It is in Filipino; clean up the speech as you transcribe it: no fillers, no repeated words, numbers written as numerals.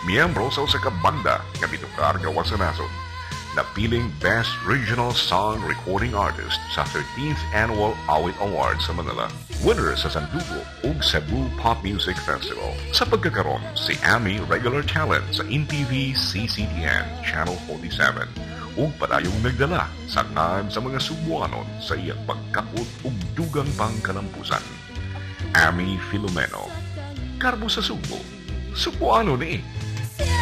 miyembro sa usa ka banda nga mitukar gawas sa nasod. Napiling Best Regional Song Recording Artist sa 13th Annual Awit Awards sa Manila. Winner sa Sandugo ug Cebu Pop Music Festival. Sa pagkakaroon, si Amy regular talent sa InTV CCTN Channel 47 ug padayong nagdala sa kan sa mga Subuanon sa iyang pagkakot ug dugang pangkalampusan. Amy Filomeno. Karbo sa Subo. Subuano ni